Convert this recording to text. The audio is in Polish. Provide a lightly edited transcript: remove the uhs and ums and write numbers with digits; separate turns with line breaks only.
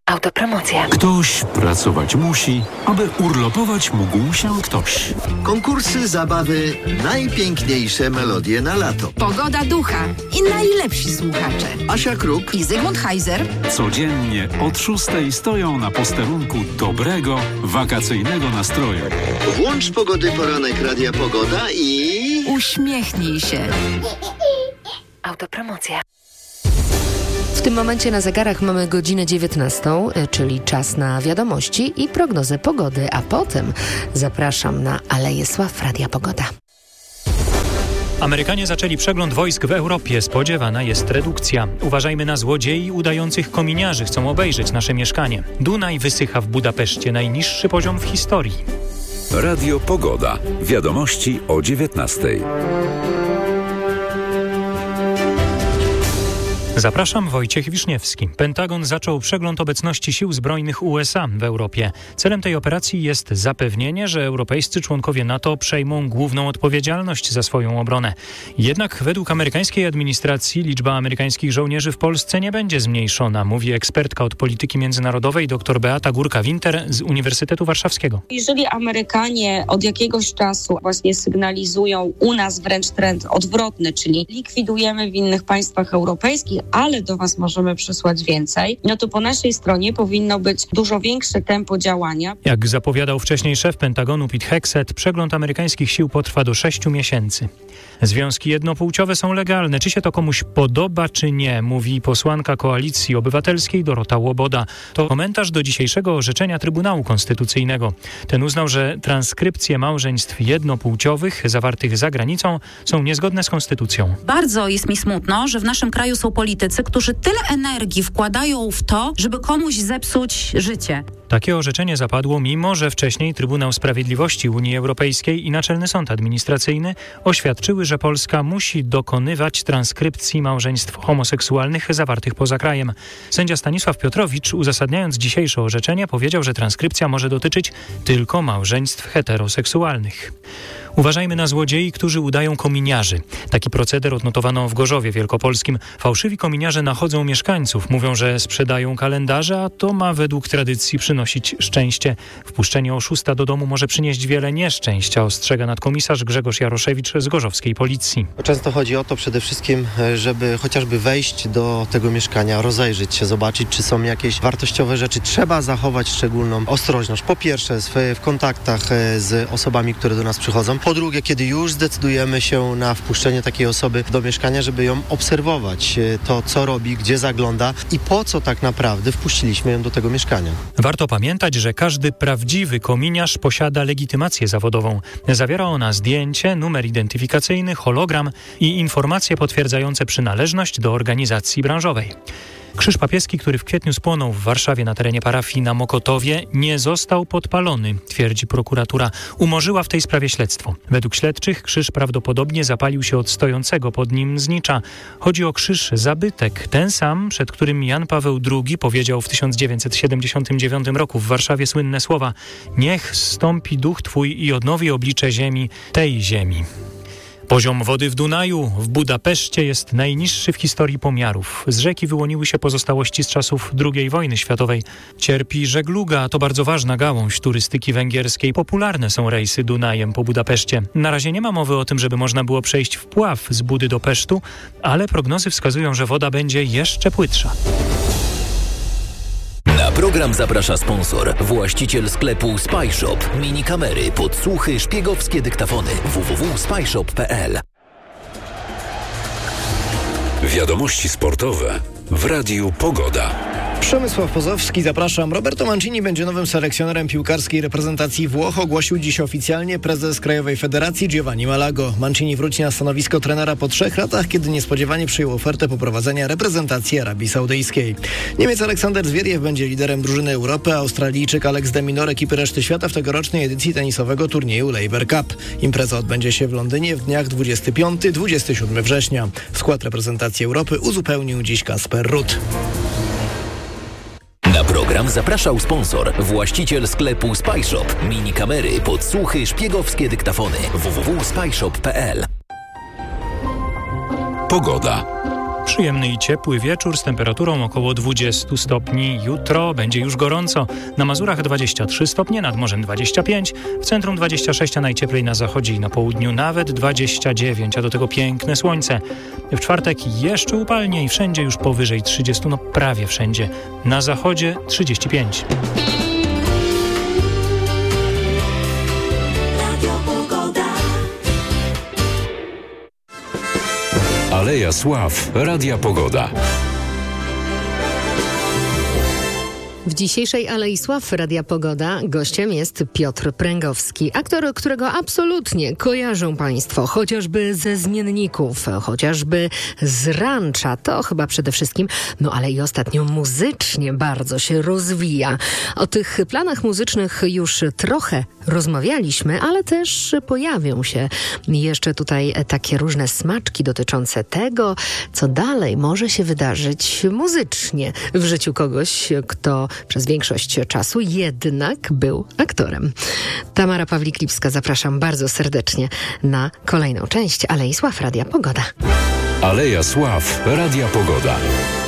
Autopromocja.
Ktoś pracować musi, aby urlopować mógł się ktoś.
Konkursy, zabawy, najpiękniejsze melodie na lato.
Pogoda ducha i najlepsi słuchacze.
Asia Kruk
I Zygmunt Heiser.
Codziennie od 6 stoją na posterunku dobrego, wakacyjnego nastroju.
Włącz Pogody Poranek Radia Pogoda i...
Uśmiechnij się.
Autopromocja.
W tym momencie na zegarach mamy godzinę 19, czyli czas na wiadomości i prognozę pogody, a potem zapraszam na Aleję Sław Radia Pogoda.
Amerykanie zaczęli przegląd wojsk w Europie. Spodziewana jest redukcja. Uważajmy na złodziei udających kominiarzy. Chcą obejrzeć nasze mieszkanie. Dunaj wysycha w Budapeszcie. Najniższy poziom w historii.
Radio Pogoda. Wiadomości o 19:00.
Zapraszam, Wojciech Wiszniewski. Pentagon zaczął przegląd obecności sił zbrojnych USA w Europie. Celem tej operacji jest zapewnienie, że europejscy członkowie NATO przejmą główną odpowiedzialność za swoją obronę. Jednak według amerykańskiej administracji liczba amerykańskich żołnierzy w Polsce nie będzie zmniejszona, mówi ekspertka od polityki międzynarodowej dr Beata Górka-Winter z Uniwersytetu Warszawskiego.
Jeżeli Amerykanie od jakiegoś czasu właśnie sygnalizują u nas wręcz trend odwrotny, czyli likwidujemy w innych państwach europejskich, ale do was możemy przysłać więcej, no to po naszej stronie powinno być dużo większe tempo działania.
Jak zapowiadał wcześniej szef Pentagonu Pete Hegseth, przegląd amerykańskich sił potrwa do 6 miesięcy. Związki jednopłciowe są legalne. Czy się to komuś podoba, czy nie, mówi posłanka Koalicji Obywatelskiej Dorota Łoboda. To komentarz do dzisiejszego orzeczenia Trybunału Konstytucyjnego. Ten uznał, że transkrypcje małżeństw jednopłciowych zawartych za granicą są niezgodne z konstytucją.
Bardzo jest mi smutno, że w naszym kraju są politycy, którzy tyle energii wkładają w to, żeby komuś zepsuć życie.
Takie orzeczenie zapadło, mimo że wcześniej Trybunał Sprawiedliwości Unii Europejskiej i Naczelny Sąd Administracyjny oświadczyły, że Polska musi dokonywać transkrypcji małżeństw homoseksualnych zawartych poza krajem. Sędzia Stanisław Piotrowicz, uzasadniając dzisiejsze orzeczenie, powiedział, że transkrypcja może dotyczyć tylko małżeństw heteroseksualnych. Uważajmy na złodziei, którzy udają kominiarzy. Taki proceder odnotowano w Gorzowie Wielkopolskim. Fałszywi kominiarze nachodzą mieszkańców. Mówią, że sprzedają kalendarze, a to ma według tradycji przynosić szczęście. Wpuszczenie oszusta do domu może przynieść wiele nieszczęścia, ostrzega nadkomisarz Grzegorz Jaroszewicz z gorzowskiej policji.
Często chodzi o to przede wszystkim, żeby chociażby wejść do tego mieszkania, rozejrzeć się, zobaczyć, czy są jakieś wartościowe rzeczy. Trzeba zachować szczególną ostrożność. Po pierwsze w kontaktach z osobami, które do nas przychodzą. Po drugie, kiedy już zdecydujemy się na wpuszczenie takiej osoby do mieszkania, żeby ją obserwować, to co robi, gdzie zagląda i po co tak naprawdę wpuściliśmy ją do tego mieszkania.
Warto pamiętać, że każdy prawdziwy kominiarz posiada legitymację zawodową. Zawiera ona zdjęcie, numer identyfikacyjny, hologram i informacje potwierdzające przynależność do organizacji branżowej. Krzyż papieski, który w kwietniu spłonął w Warszawie na terenie parafii na Mokotowie, nie został podpalony, twierdzi prokuratura. Umorzyła w tej sprawie śledztwo. Według śledczych krzyż prawdopodobnie zapalił się od stojącego pod nim znicza. Chodzi o krzyż zabytek, ten sam, przed którym Jan Paweł II powiedział w 1979 roku w Warszawie słynne słowa: niech zstąpi duch Twój i odnowi oblicze ziemi, tej ziemi. Poziom wody w Dunaju w Budapeszcie jest najniższy w historii pomiarów. Z rzeki wyłoniły się pozostałości z czasów II wojny światowej. Cierpi żegluga, to bardzo ważna gałąź turystyki węgierskiej. Popularne są rejsy Dunajem po Budapeszcie. Na razie nie ma mowy o tym, żeby można było przejść wpław z Budy do Pesztu, ale prognozy wskazują, że woda będzie jeszcze płytsza.
Na program zaprasza sponsor, właściciel sklepu SpyShop. Mini kamery, podsłuchy, szpiegowskie dyktafony. www.spyshop.pl.
Wiadomości sportowe w Radiu Pogoda.
Przemysław Pozowski, zapraszam. Roberto Mancini będzie nowym selekcjonerem piłkarskiej reprezentacji Włoch, ogłosił dziś oficjalnie prezes Krajowej Federacji Giovanni Malago. Mancini wróci na stanowisko trenera po 3 latach, kiedy niespodziewanie przyjął ofertę poprowadzenia reprezentacji Arabii Saudyjskiej. Niemiec Aleksander Zwieriew będzie liderem drużyny Europy, a Australijczyk Alex de Minaur ekipy reszty świata w tegorocznej edycji tenisowego turnieju Laver Cup. Impreza odbędzie się w Londynie w dniach 25-27 września. Skład reprezentacji Europy uzupełnił dziś Kasper Ruud.
Na program zapraszał sponsor, właściciel sklepu SpyShop. Mini kamery, podsłuchy, szpiegowskie dyktafony. www.spyshop.pl.
Pogoda.
Przyjemny i ciepły wieczór z temperaturą około 20 stopni. Jutro będzie już gorąco. Na Mazurach 23 stopnie, nad morzem 25, w centrum 26, a najcieplej na zachodzie i na południu nawet 29, a do tego piękne słońce. W czwartek jeszcze upalnie i wszędzie już powyżej 30, no prawie wszędzie. Na zachodzie 35.
Aleja Sław Radia Pogoda.
W dzisiejszej Alei Sław Radia Pogoda gościem jest Piotr Pręgowski, aktor, którego absolutnie kojarzą Państwo, chociażby ze Zmienników, chociażby z Rancza, to chyba przede wszystkim, no ale i ostatnio muzycznie bardzo się rozwija. O tych planach muzycznych już trochę rozmawialiśmy, ale też pojawią się jeszcze tutaj takie różne smaczki dotyczące tego, co dalej może się wydarzyć muzycznie w życiu kogoś, kto przez większość czasu jednak był aktorem. Tamara Pawlik-Lipska, zapraszam bardzo serdecznie na kolejną część Alei Sław Radia Pogoda.
Aleja Sław Radia Pogoda.